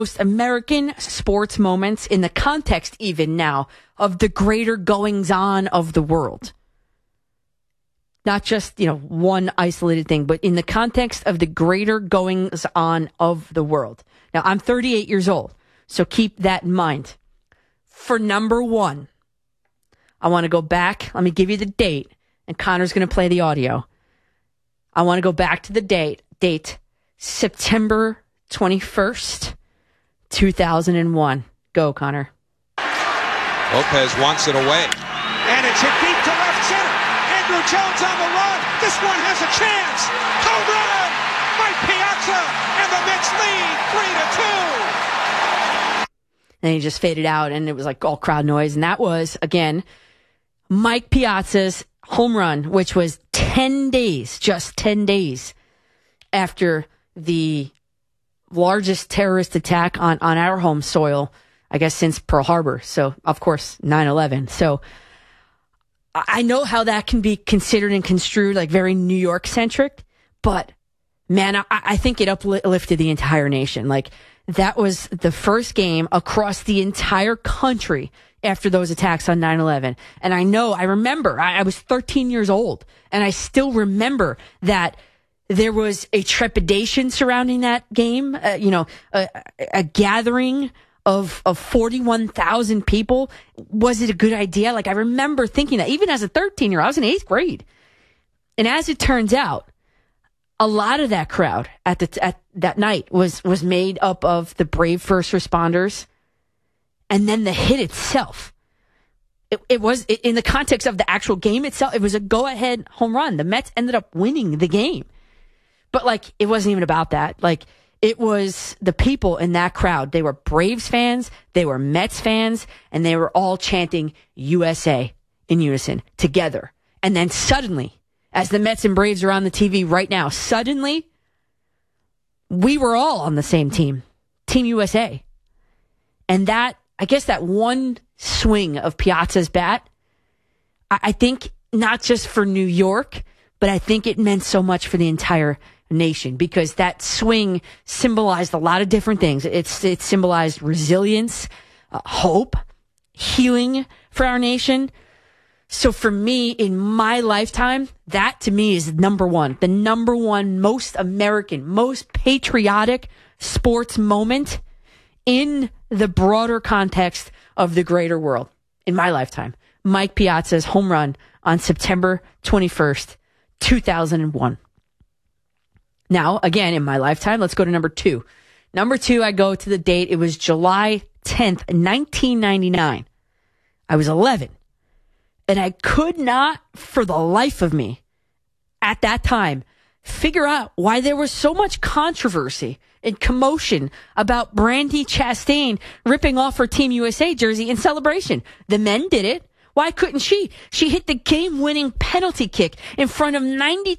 most American sports moments in the context even now of the greater goings-on of the world. Not just, one isolated thing, but in the context of the greater goings-on of the world. Now, I'm 38 years old, so keep that in mind. For number one, I want to go back. Let me give you the date, and Connor's going to play the audio. I want to go back to the date, September 21st, 2001. Go, Connor. Lopez wants it away. And it's hit deep to left center. Andrew Jones on the run. This one has a chance. Home run! Mike Piazza, and the Mets lead 3-2. And he just faded out, and it was like all crowd noise. And that was, again, Mike Piazza's home run, which was 10 days, just 10 days after the largest terrorist attack on our home soil, I guess, since Pearl Harbor. So, of course, 9/11. So, I know how that can be considered and construed like very New York centric, but man, I think it uplifted the entire nation. Like, that was the first game across the entire country after those attacks on 9/11. And I remember, I was 13 years old, and I still remember that there was a trepidation surrounding that game, a gathering of 41,000 people. Was it a good idea? Like, I remember thinking that even as a 13-year-old, I was in 8th grade. And as it turns out, a lot of that crowd at that night was made up of the brave first responders. And then the hit itself, it was, in the context of the actual game itself, it was a go-ahead home run. The Mets ended up winning the game. But, like, it wasn't even about that. Like, it was the people in that crowd. They were Braves fans, they were Mets fans, and they were all chanting USA in unison together. And then suddenly, as the Mets and Braves are on the TV right now, suddenly, we were all on the same team, Team USA. And that, I guess that one swing of Piazza's bat, I think not just for New York, but I think it meant so much for the entire nation, because that swing symbolized a lot of different things. It symbolized resilience, hope, healing for our nation. So for me, in my lifetime, that to me is number one, the number one most American, most patriotic sports moment in the broader context of the greater world in my lifetime. Mike Piazza's home run on September 21st, 2001. Now, again, in my lifetime, let's go to number two. Number two, I go to the date. It was July 10th, 1999. I was 11. And I could not, for the life of me, at that time, figure out why there was so much controversy and commotion about Brandi Chastain ripping off her Team USA jersey in celebration. The men did it. Why couldn't she? She hit the game-winning penalty kick in front of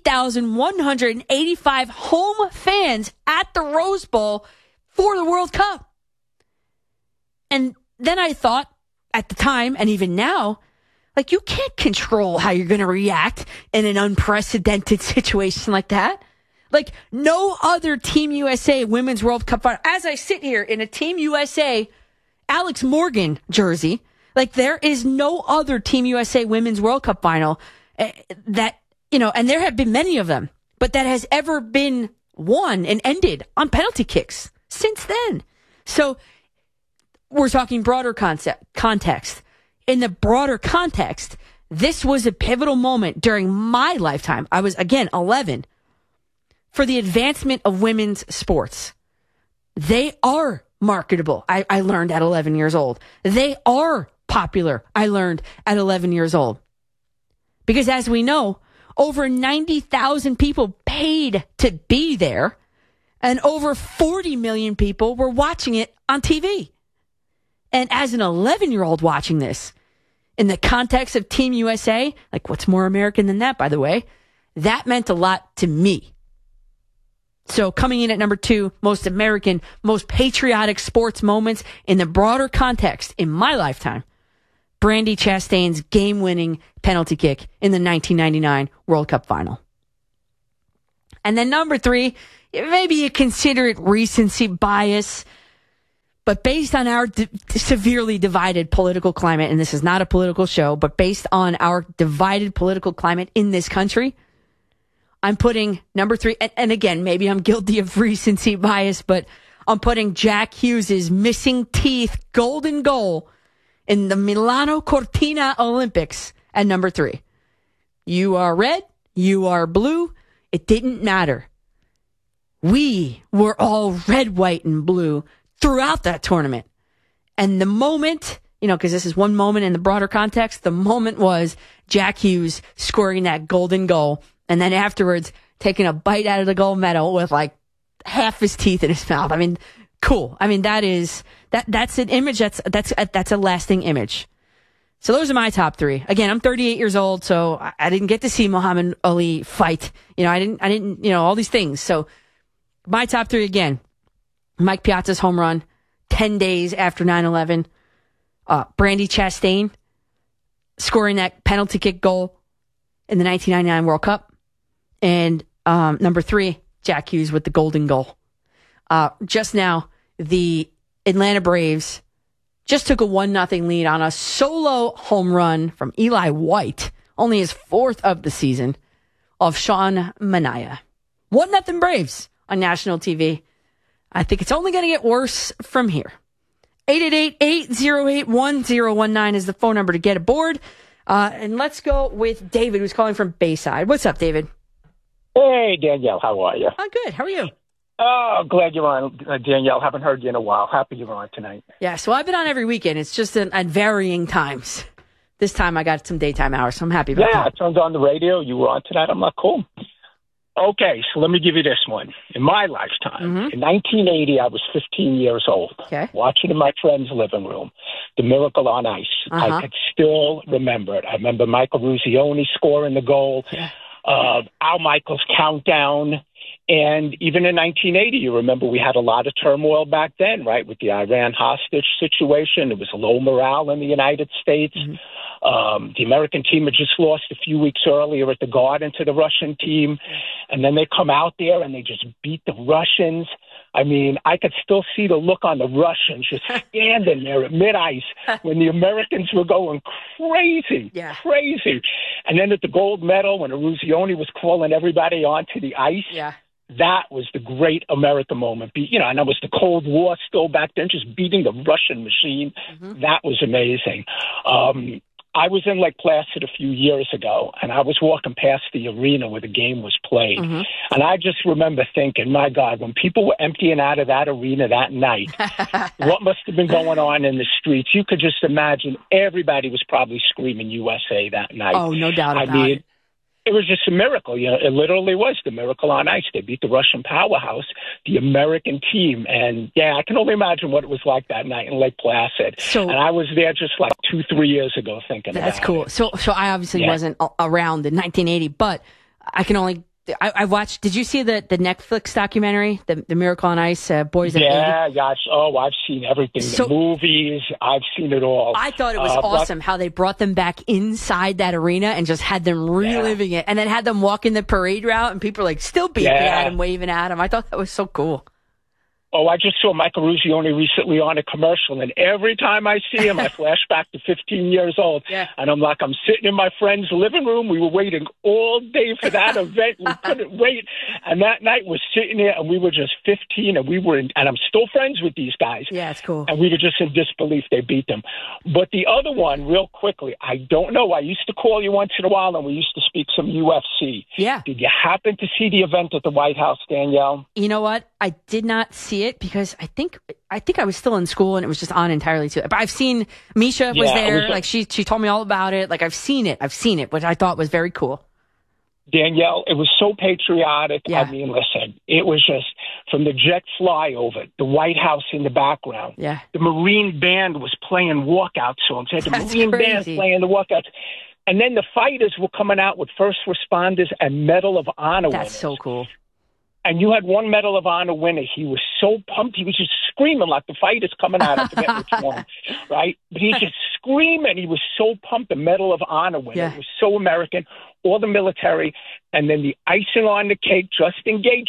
90,185 home fans at the Rose Bowl for the World Cup. And then I thought, at the time, and even now, like, you can't control how you're going to react in an unprecedented situation like that. Like, no other Team USA Women's World Cup final. As I sit here in a Team USA Alex Morgan jersey, like, there is no other Team USA Women's World Cup final that, and there have been many of them, but that has ever been won and ended on penalty kicks since then. So we're talking broader context. In the broader context, this was a pivotal moment during my lifetime. I was, again, 11, for the advancement of women's sports. They are marketable, I learned at 11 years old. They are popular, I learned at 11 years old. Because as we know, over 90,000 people paid to be there, and over 40 million people were watching it on TV. And as an 11-year-old watching this, in the context of Team USA, like, what's more American than that, by the way, that meant a lot to me. So coming in at number two, most American, most patriotic sports moments in the broader context in my lifetime, Brandi Chastain's game-winning penalty kick in the 1999 World Cup final. And then number three, maybe you consider it recency bias. But based on our severely divided political climate, and this is not a political show, but based on our divided political climate in this country, I'm putting number 3. And again, maybe I'm guilty of recency bias, but I'm putting Jack Hughes' missing teeth golden goal in the Milano Cortina Olympics at number 3. You are red, you are blue. It didn't matter. We were all red, white, and blue throughout that tournament. And the moment, because this is one moment in the broader context, the moment was Jack Hughes scoring that golden goal. And then afterwards, taking a bite out of the gold medal with like half his teeth in his mouth. I mean, cool. I mean, that's an image that's a lasting image. So those are my top 3. Again, I'm 38 years old, so I didn't get to see Muhammad Ali fight. I didn't, all these things. So my top 3 again, Mike Piazza's home run 10 days after 9/11. Brandi Chastain scoring that penalty kick goal in the 1999 World Cup. And number 3, Jack Hughes with the golden goal. Just now, the Atlanta Braves just took a 1-0 lead on a solo home run from Eli White, only his 4th of the season, of Sean Manaea. 1-0 Braves on national TV. I think it's only going to get worse from here. 888-808-1019 is the phone number to get aboard. And let's go with David, who's calling from Bayside. What's up, David? Hey, Danielle. How are you? I'm good. How are you? Oh, glad you're on, Danielle. Haven't heard you in a while. Happy you're on tonight. Yeah, so I've been on every weekend. It's just at varying times. This time I got some daytime hours, so I'm happy about that. Yeah, I turned on the radio. You were on tonight. I'm like, cool. Okay, so let me give you this one. In my lifetime, in 1980, I was 15 years old, watching in my friend's living room, The Miracle on Ice. I could still remember it. I remember Michael Ruzioni scoring the goal, Al Michaels' countdown. And even in 1980, you remember we had a lot of turmoil back then, right, with the Iran hostage situation. There was low morale in the United States. The American team had just lost a few weeks earlier at the Garden to the Russian team. And then they come out there and they just beat the Russians. I mean, I could still see the look on the Russians just standing there at mid-ice when the Americans were going crazy. And then at the gold medal, when Ruzioni was calling everybody onto the ice, that was the great America moment. And that was the Cold War still back then, just beating the Russian machine. That was amazing. I was in Lake Placid a few years ago, and I was walking past the arena where the game was played. And I just remember thinking, my God, when people were emptying out of that arena that night, what must have been going on in the streets? You could just imagine everybody was probably screaming USA that night. Oh, no doubt about it. It was just a miracle. It literally was the Miracle on Ice. They beat the Russian powerhouse, the American team. And, I can only imagine what it was like that night in Lake Placid. And I was there just like 2-3 years ago thinking about it. That's cool. So I obviously wasn't around in 1980, but I can only... I watched. Did you see the Netflix documentary, the Miracle on Ice, Boys at 80? Yeah. I've seen everything. The movies, I've seen it all. I thought it was awesome how they brought them back inside that arena and just had them reliving it, and then had them walk in the parade route, and people were like still beeping at him, waving at him. I thought that was so cool. Oh, I just saw Michael Ruzioni recently on a commercial, and every time I see him, I flash back to 15 years old. And I'm like, I'm sitting in my friend's living room. We were waiting all day for that event. We couldn't wait. And that night we're sitting there, and we were just 15, and and I'm still friends with these guys. Yeah, it's cool. And we were just in disbelief they beat them. But the other one, real quickly, I don't know. I used to call you once in a while, and we used to speak some UFC. Yeah. Did you happen to see the event at the White House, Danielle? You know what? I did not see it because I think I was still in school and it was just on entirely too. But I've seen Misha was there. Like she told me all about it. Like I've seen it, which I thought was very cool. Danielle, it was so patriotic. Yeah. I mean, listen, it was just from the jet flyover, the White House in the background. Yeah. The Marine band was playing walkout songs. The Marine band playing the walkouts. And then the fighters were coming out with first responders and Medal of Honor winners. That's so cool. And you had one Medal of Honor winner. He was so pumped. He was just screaming like the fight is coming out. I forget which one, right? But he's just screaming. He was so pumped. The Medal of Honor winner. Yeah. It was so American. All the military. And then the icing on the cake, Justin Gaethje,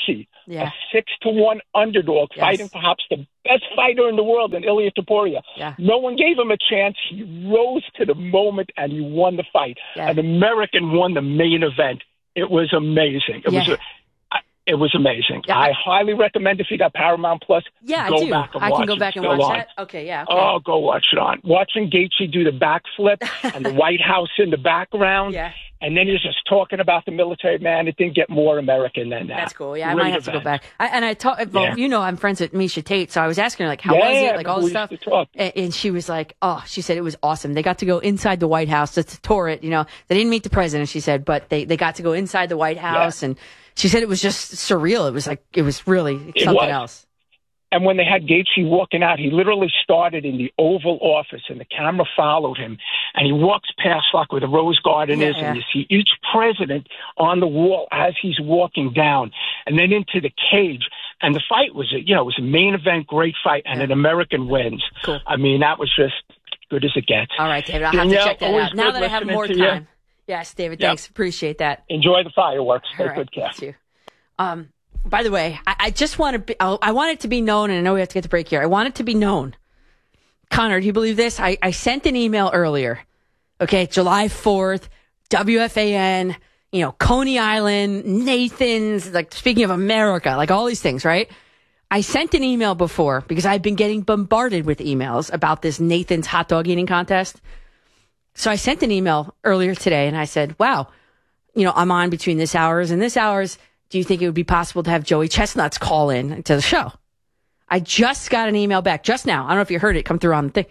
Yeah. A 6-1 underdog fighting perhaps the best fighter in the world in Ilia Topuria. Yeah. No one gave him a chance. He rose to the moment and he won the fight. Yeah. An American won the main event. It was amazing. It was amazing. Yeah. I highly recommend if you got Paramount Plus. Yeah, go I do. Back and I watch can go back and watch on. that. Okay, yeah. Okay. Oh, go watch it on. Watching Gaethje do the backflip and the White House in the background. Yeah. And then he's just talking about the military, man. It didn't get more American than that. That's cool. Yeah, I Great might have to go event. back. I'm friends with Misha Tate, so I was asking her, like, how was it? Like, all this stuff. And she was like, she said it was awesome. They got to go inside the White House to tour it. You know, they didn't meet the president, she said, but they got to go inside the White House. Yeah. And she said it was just surreal. It was really something else. And when they had Gaethje walking out, he literally started in the Oval Office, and the camera followed him. And he walks past, like where the Rose Garden is, and you see each president on the wall as he's walking down, and then into the cage. And the fight was, it was a main event, great fight, and an American wins. Cool. I mean, that was just good as it gets. All right, David, I'll have to check that out. Now that I have more time. Yes, David, thanks. Appreciate that. Enjoy the fireworks. Take good care. You. By the way, I just want to I want it to be known, and I know we have to get to break here. I want it to be known. Connor, do you believe this? I sent an email earlier. Okay, July 4th, WFAN, Coney Island, Nathan's, like, speaking of America, like all these things, right? I sent an email before because I've been getting bombarded with emails about this Nathan's hot dog eating contest. So I sent an email earlier today and I said, wow, I'm on between this hours and this hours. Do you think it would be possible to have Joey Chestnuts call in to the show? I just got an email back just now. I don't know if you heard it come through on the thing.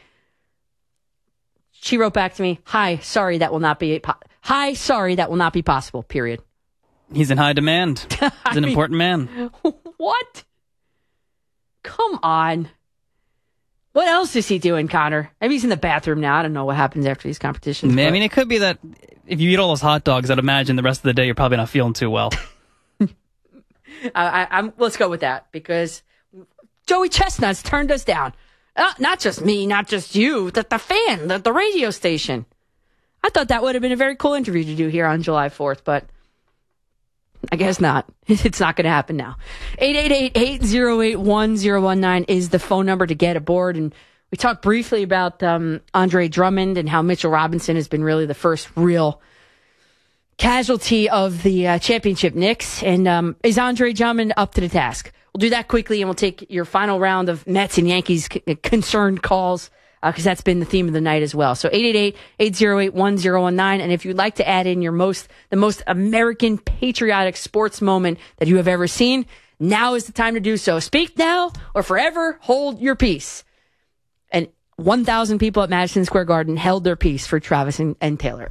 She wrote back to me, hi, sorry, that will not be possible, period. He's in high demand. He's an important man. What? Come on. What else is he doing, Connor? Maybe he's in the bathroom now. I don't know what happens after these competitions. I mean, it could be that if you eat all those hot dogs, I'd imagine the rest of the day you're probably not feeling too well. Let's go with that, because Joey Chestnuts turned us down. Not just me, not just you, the fan, the radio station. I thought that would have been a very cool interview to do here on July 4th, but I guess not. It's not going to happen now. 888-808-1019 is the phone number to get aboard. And we talked briefly about Andre Drummond and how Mitchell Robinson has been really the first real casualty of the championship Knicks. And is Andre Drummond up to the task? We'll do that quickly, and we'll take your final round of Mets and Yankees concerned calls, because that's been the theme of the night as well. So 888-808-1019. And if you'd like to add in the most American patriotic sports moment that you have ever seen, now is the time to do so. Speak now or forever hold your peace. And 1,000 people at Madison Square Garden held their peace for Travis and Taylor.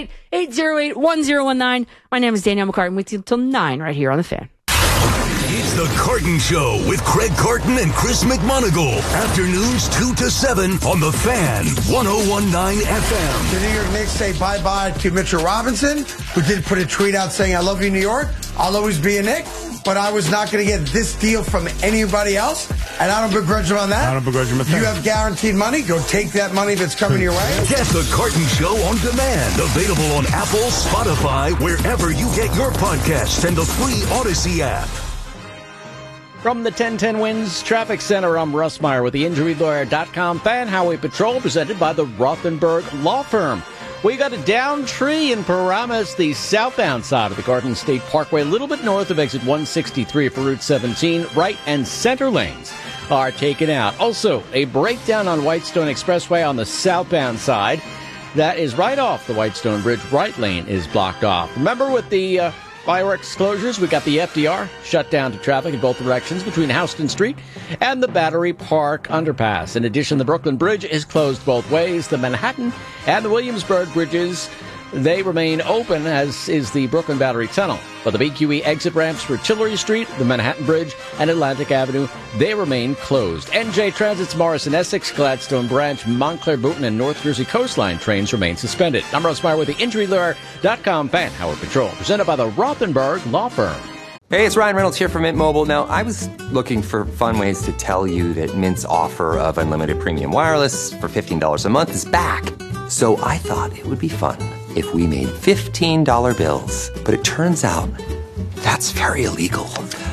888-808-1019. My name is Danielle McCartan. With you until 9 right here on The Fan. It's The Carton Show with Craig Carton and Chris McMonagle. Afternoons 2 to 7 on The Fan, 101.9 FM. The New York Knicks say bye-bye to Mitchell Robinson, who did put a tweet out saying, I love you, New York. I'll always be a Knick, but I was not going to get this deal from anybody else, and I don't begrudge him on that. I don't begrudge him a thing. You have guaranteed money. Go take that money that's coming your way. Get The Carton Show on demand. Available on Apple, Spotify, wherever you get your podcasts, and the free Odyssey app. From the 1010 Wins Traffic Center, I'm Russ Meyer with the InjuryLawyer.com Fan Highway Patrol, presented by the Rothenberg Law Firm. We got a down tree in Paramus, the southbound side of the Garden State Parkway, a little bit north of exit 163 for Route 17. Right and center lanes are taken out. Also, a breakdown on Whitestone Expressway on the southbound side. That is right off the Whitestone Bridge. Right lane is blocked off. Remember, with the fireworks closures, we got the FDR shut down to traffic in both directions between Houston Street and the Battery Park underpass. In addition, the Brooklyn Bridge is closed both ways. The Manhattan and the Williamsburg bridges, they remain open, as is the Brooklyn Battery Tunnel. But the BQE exit ramps for Chillery Street, the Manhattan Bridge, and Atlantic Avenue, they remain closed. NJ Transit's Morrison Essex, Gladstone Branch, Montclair Booton, and North Jersey Coastline trains remain suspended. I'm Russ Meyer with the InjuryLawyer.com Fan Hour Patrol, presented by the Rothenberg Law Firm. Hey, it's Ryan Reynolds here from Mint Mobile. Now, I was looking for fun ways to tell you that Mint's offer of unlimited premium wireless for $15 a month is back. So I thought it would be fun if we made $15 bills. But it turns out that's very illegal.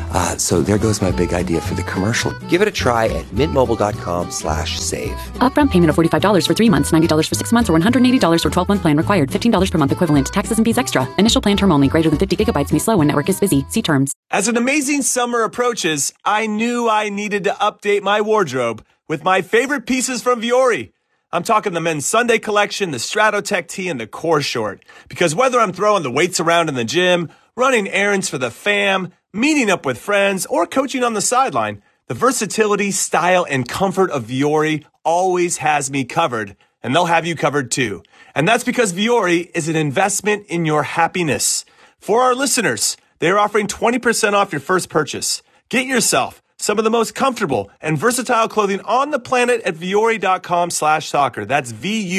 So there goes my big idea for the commercial. Give it a try at mintmobile.com/save. Upfront payment of $45 for 3 months, $90 for 6 months, or $180 for 12-month plan required. $15 per month equivalent. Taxes and fees extra. Initial plan term only. Greater than 50 gigabytes may slow when network is busy. See terms. As an amazing summer approaches, I knew I needed to update my wardrobe with my favorite pieces from Vuori. I'm talking the men's Sunday collection, the Stratotech tee, and the core short. Because whether I'm throwing the weights around in the gym, running errands for the fam, meeting up with friends, or coaching on the sideline, the versatility, style, and comfort of Vuori always has me covered, and they'll have you covered too. And that's because Vuori is an investment in your happiness. For our listeners, they're offering 20% off your first purchase. Get yourself some of the most comfortable and versatile clothing on the planet at Vuori.com/soccer. That's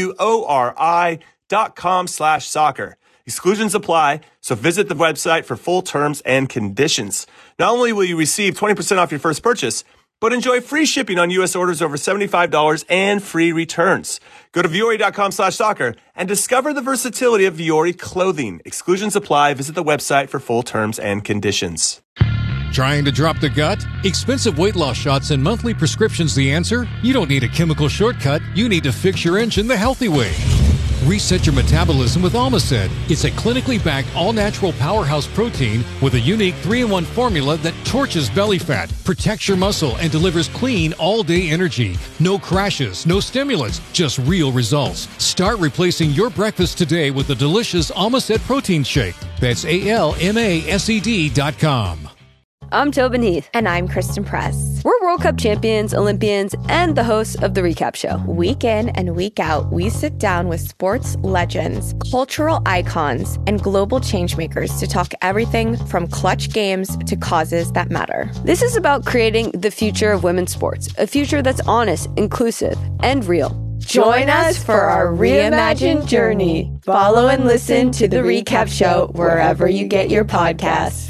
VUORI.com/soccer. Exclusions apply, so visit the website for full terms and conditions. Not only will you receive 20% off your first purchase, but enjoy free shipping on U.S. orders over $75 and free returns. Go to Vuori.com/soccer and discover the versatility of Vuori clothing. Exclusions apply. Visit the website for full terms and conditions. Trying to drop the gut? Expensive weight loss shots and monthly prescriptions the answer? You don't need a chemical shortcut. You need to fix your engine the healthy way. Reset your metabolism with Almacid. It's a clinically backed, all-natural powerhouse protein with a unique 3-in-1 formula that torches belly fat, protects your muscle, and delivers clean, all-day energy. No crashes, no stimulants, just real results. Start replacing your breakfast today with the delicious Almacid protein shake. That's ALMASED.com. I'm Tobin Heath. And I'm Kristen Press. We're World Cup champions, Olympians, and the hosts of The Recap Show. Week in and week out, we sit down with sports legends, cultural icons, and global changemakers to talk everything from clutch games to causes that matter. This is about creating the future of women's sports, a future that's honest, inclusive, and real. Join us for our reimagined journey. Follow and listen to The Recap Show wherever you get your podcasts.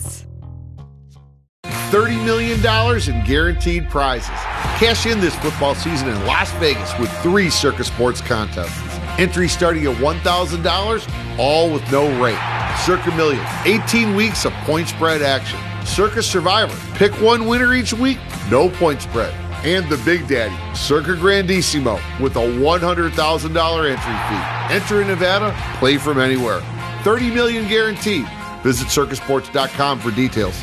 $30 million in guaranteed prizes. Cash in this football season in Las Vegas with 3 Circus Sports contests. Entry starting at $1,000, all with no rate. Circa Million, 18 weeks of point spread action. Circus Survivor, pick one winner each week, no point spread. And the Big Daddy, Circa Grandissimo, with a $100,000 entry fee. Enter in Nevada, play from anywhere. $30 million guaranteed. Visit circusports.com for details.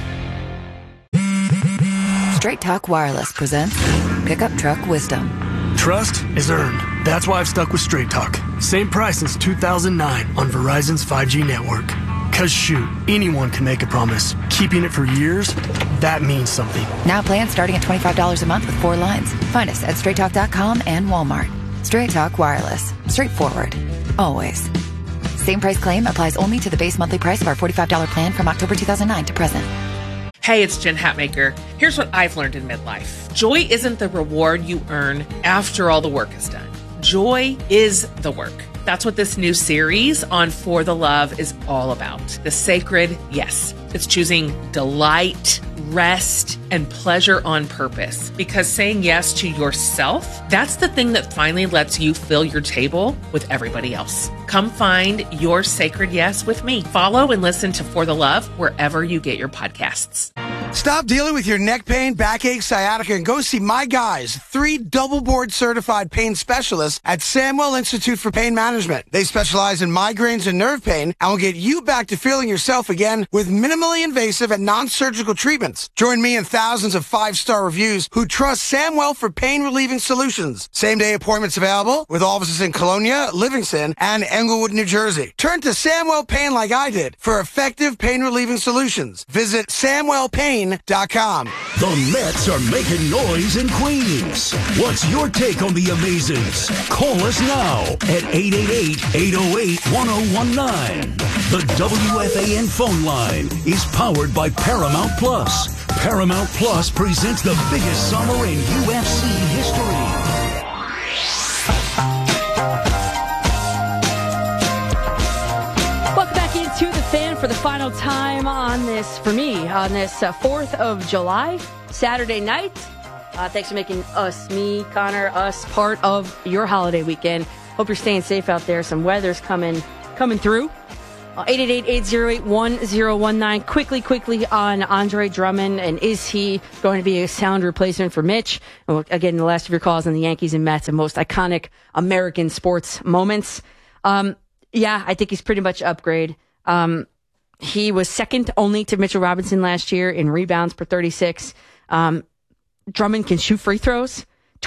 Straight Talk Wireless presents Pickup Truck Wisdom. Trust is earned. That's why I've stuck with Straight Talk. Same price since 2009 on Verizon's 5G network. Cause shoot, anyone can make a promise. Keeping it for years, that means something. Now plans starting at $25 a month with 4 lines. Find us at straighttalk.com and Walmart. Straight Talk Wireless. Straightforward. Always. Same price claim applies only to the base monthly price of our $45 plan from October 2009 to present. Hey, it's Jen Hatmaker. Here's what I've learned in midlife. Joy isn't the reward you earn after all the work is done. Joy is the work. That's what this new series on For the Love is all about. The sacred yes. It's choosing delight, rest, and pleasure on purpose. Because saying yes to yourself, that's the thing that finally lets you fill your table with everybody else. Come find your sacred yes with me. Follow and listen to For the Love wherever you get your podcasts. Stop dealing with your neck pain, backache, sciatica, and go see my guys, 3 double board certified pain specialists at Samwell Institute for Pain Management. They specialize in migraines and nerve pain and will get you back to feeling yourself again with minimally invasive and non-surgical treatments. Join me and thousands of 5-star reviews who trust Samwell for pain-relieving solutions. Same-day appointments available with offices in Colonia, Livingston, and Englewood, New Jersey. Turn to Samwell Pain like I did for effective pain-relieving solutions. Visit SamwellPain.com. The Mets are making noise in Queens. What's your take on the Amazings? Call us now at 888-808-1019. The WFAN phone line is powered by Paramount Plus. Paramount Plus presents the biggest summer in UFC history. To the Fan for the final time on this, for me, on this 4th of July, Saturday night. Thanks for making us, me, Connor, us, part of your holiday weekend. Hope you're staying safe out there. Some weather's coming through. 888-808-1019. Quickly on Andre Drummond, and is he going to be a sound replacement for Mitch? And again, the last of your calls on the Yankees and Mets and most iconic American sports moments. Yeah, I think he's pretty much upgrade. He was second only to Mitchell Robinson last year in rebounds per 36. Drummond can shoot free throws,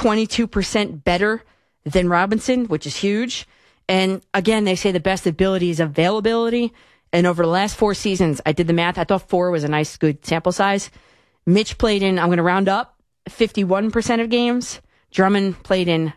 22% better than Robinson, which is huge. And again, they say the best ability is availability. And over the last 4 seasons, I did the math. I thought 4 was a nice, good sample size. Mitch played in, I'm going to round up, 51% of games. Drummond played in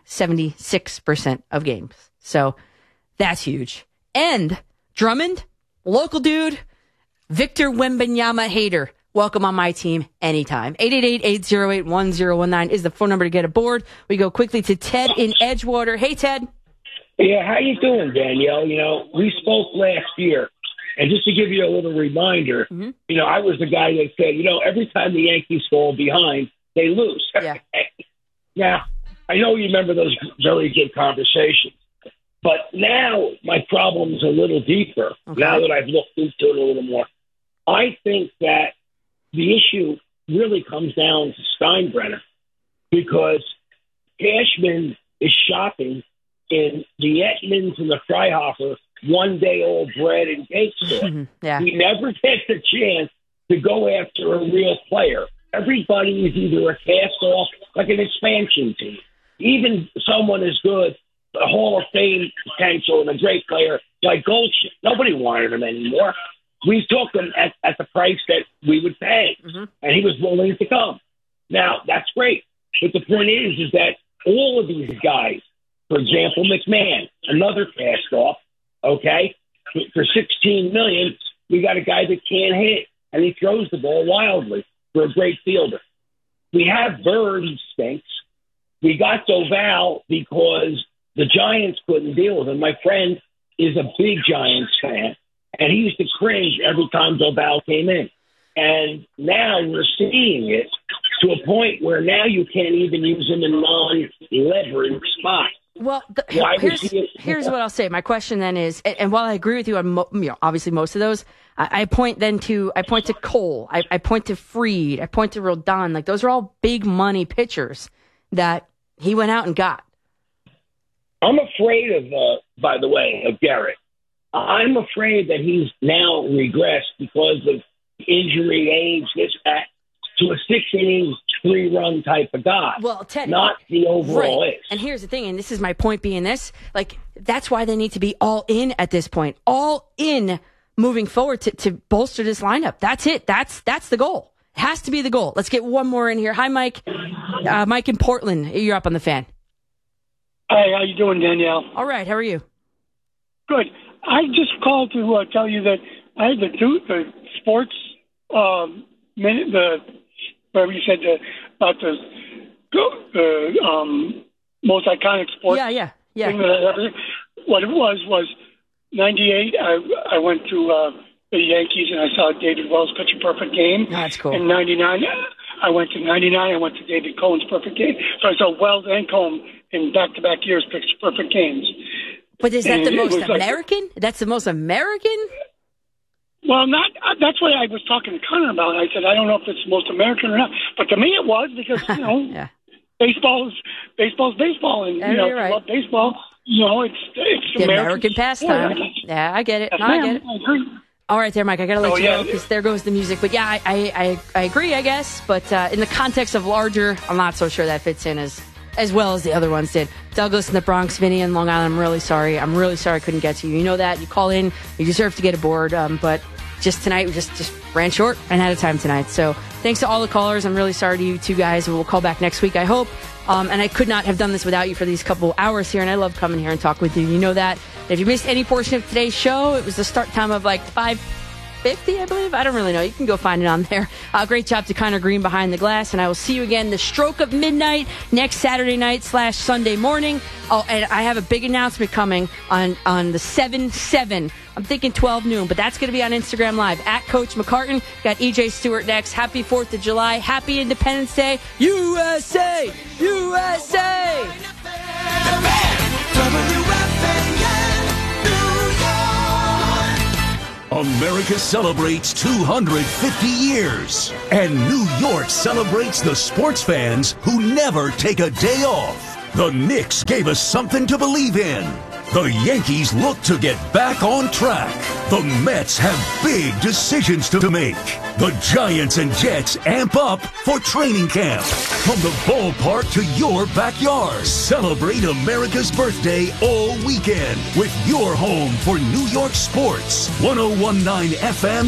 76% of games. So that's huge. And Drummond, local dude, Victor Wembanyama hater. Welcome on my team anytime. 888-808-1019 is the phone number to get aboard. We go quickly to Ted in Edgewater. Hey, Ted. Yeah, how you doing, Danielle? You know, we spoke last year, and just to give you a little reminder, you know, I was the guy that said, you know, every time the Yankees fall behind, they lose. Yeah. Now, I know you remember those very good conversations, but now my problem's a little deeper. Okay. Now that I've looked into it a little more, I think that the issue really comes down to Steinbrenner, because Cashman is shopping in the Edmonds and the Freihofer one-day-old bread and cake store. Yeah. He never gets a chance to go after a real player. Everybody is either a cast-off, like an expansion team. Even someone as good, a Hall of Fame potential and a great player like Goldschmidt, nobody wanted him anymore. We took him at the price that we would pay, and he was willing to come. Now, that's great. But the point is that all of these guys, for example, McMahon, another cast-off, okay? For $16 million, we got a guy that can't hit, and he throws the ball wildly for a great fielder. We have Bird, who stinks. We got Doval because the Giants couldn't deal with him. My friend is a big Giants fan, and he used to cringe every time Doval came in. And now we're seeing it to a point where now you can't even use him in non-leverage spots. Well, here's what I'll say. My question then is, and while I agree with you on obviously most of those, I point to Cole, I point to Fried, I point to Rodon. Like, those are all big money pitchers that he went out and got. I'm afraid of, by the way, of Garrett. I'm afraid that he's now regressed because of injury, age, this, that, to a 6-inning, 3-run type of guy. Well, Ted, not the overall right. ace. And here's the thing, and this is my point being this, like, that's why they need to be all in at this point. All in moving forward to bolster this lineup. That's it. That's the goal. It has to be the goal. Let's get one more in here. Hi, Mike. Mike in Portland. You're up on the fan. Hi, how you doing, Danielle? All right, how are you? Good. I just called to tell you that I had the sports minute, whatever you said about the most iconic sports. Yeah. Thing what it was 98. I went to the Yankees and I saw David Wells pitch a perfect game. That's cool. In 99, I went to David Cohen's perfect game. So I saw Wells and Cohen in back-to-back years pitch perfect games. But is that the most American? That's the most American? Well, that's what I was talking to Connor about. I said, I don't know if it's the most American or not. But to me it was, because, you know, yeah. baseball's baseball. And, you know, if you love baseball, you know, it's the American pastime. Yeah, I get it. Yes, I get it. I agree. All right there, Mike. I got to let you go because there goes the music. But yeah, I agree, I guess. But in the context of larger, I'm not so sure that fits in as well as the other ones did. Douglas in the Bronx, Vinny in Long Island, I'm really sorry. I couldn't get to you. You know that. You call in. You deserve to get aboard. But just tonight, we just ran short and out of time tonight. So thanks to all the callers. I'm really sorry to you two guys. We'll call back next week, I hope. And I could not have done this without you for these couple hours here. And I love coming here and talk with you. You know that. If you missed any portion of today's show, it was the start time of like 5:50, I believe. I don't really know. You can go find it on there. Great job to Connor Green behind the glass. And I will see you again the stroke of midnight next Saturday night / Sunday morning. Oh, and I have a big announcement coming on the 7/7. I'm thinking 12 noon, but that's going to be on Instagram Live at Coach McCartan. Got EJ Stewart next. Happy 4th of July. Happy Independence Day. USA! USA! America celebrates 250 years. And New York celebrates the sports fans who never take a day off. The Knicks gave us something to believe in. The Yankees look to get back on track. The Mets have big decisions to make. The Giants and Jets amp up for training camp. From the ballpark to your backyard, celebrate America's birthday all weekend with your home for New York sports. 101.9 FM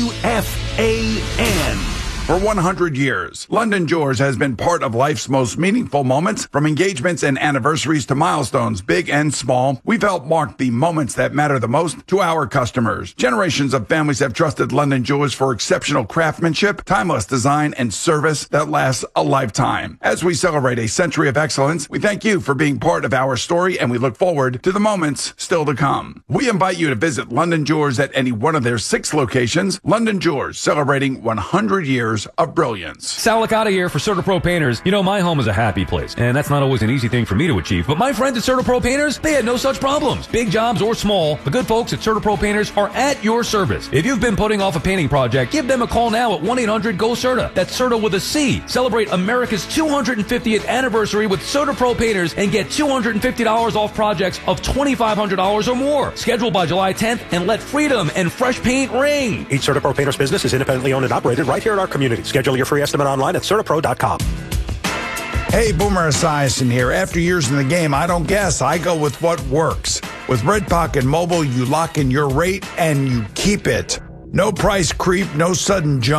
WFAN. For 100 years, London Jewelers has been part of life's most meaningful moments, from engagements and anniversaries to milestones, big and small. We've helped mark the moments that matter the most to our customers. Generations of families have trusted London Jewelers for exceptional craftsmanship, timeless design, and service that lasts a lifetime. As we celebrate a century of excellence, we thank you for being part of our story, and we look forward to the moments still to come. We invite you to visit London Jewelers at any one of their 6 locations. London Jewelers, celebrating 100 years of brilliance. Sal Licata here for CertaPro Painters. You know, my home is a happy place, and that's not always an easy thing for me to achieve, but my friends at CertaPro Painters, they had no such problems. Big jobs or small, the good folks at CertaPro Painters are at your service. If you've been putting off a painting project, give them a call now at 1-800-GO-CERTA. That's CERTA with a C. Celebrate America's 250th anniversary with CertaPro Painters and get $250 off projects of $2,500 or more. Schedule by July 10th and let freedom and fresh paint ring. Each CertaPro Painters business is independently owned and operated right here in our community. Schedule your free estimate online at CertaPro.com. Hey, Boomer Esiason here. After years in the game, I don't guess. I go with what works. With Red Pocket Mobile, you lock in your rate and you keep it. No price creep, no sudden jump.